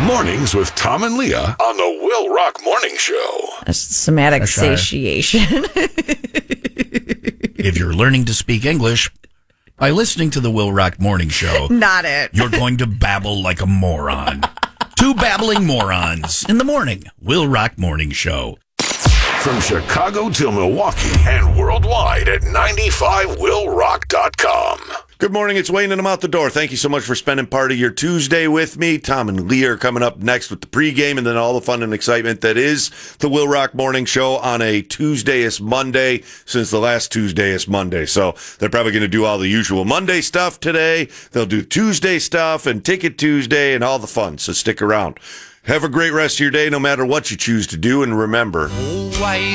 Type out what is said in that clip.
Mornings with Tom and Leah on the Will Rock Morning Show. A somatic satiation. If you're learning to speak English by listening to the Will Rock Morning Show, Not it. you're going to babble like a moron. Two babbling morons in the morning. Will Rock Morning Show. From Chicago to Milwaukee and worldwide at 95willrock.com. Good morning, it's Wayne and I'm out the door. Thank you so much for spending part of your Tuesday with me. Tom and Leah are coming up next with the pregame and then all the fun and excitement that is the Will Rock Morning Show on a Tuesday-ist Monday since the last Tuesday-ist Monday. So they're probably going to do all the usual Monday stuff today. They'll do Tuesday stuff and Ticket Tuesday and all the fun, so stick around. Have a great rest of your day no matter what you choose to do, and remember...